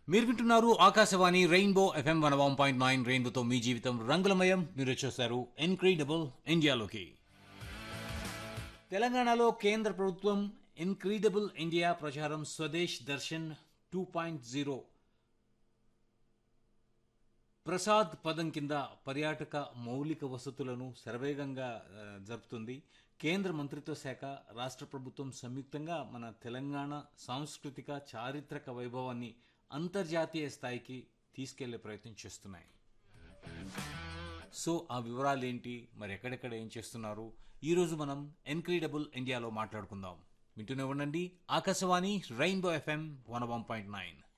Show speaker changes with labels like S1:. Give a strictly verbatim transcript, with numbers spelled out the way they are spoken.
S1: మీరు వింటున్నారు Akashvani rainbow FM one one point nine రెయిన్బోతో మీ జీవితం రంగులమయం. మీరు వచ్చేసారు ఇన్క్రెడిబుల్ ఇండియాలోకి. తెలంగాణలో కేంద్ర ప్రభుత్వం ఇన్క్రెడిబుల్ ఇండియా ప్రచారం Swades Darshan two point zero Prasad పదం కింద పర్యాటక మౌలిక వసతులను శరవేగంగా జరుపుతుంది. కేంద్ర మంత్రిత్వ శాఖ, రాష్ట్ర ప్రభుత్వం సంయుక్తంగా మన తెలంగాణ సాంస్కృతిక చారిత్రక వైభవాన్ని అంతర్జాతీయ స్థాయికి తీసుకెళ్లే ప్రయత్నం చేస్తున్నాయి. సో ఆ వివరాలు ఏంటి, మరి ఎక్కడెక్కడ ఏం చేస్తున్నారు, ఈరోజు మనం ఇన్క్రెడిబుల్ ఇండియాలో మాట్లాడుకుందాం. వింటూనే ఉండండి Akashvani rainbow FM one one point nine.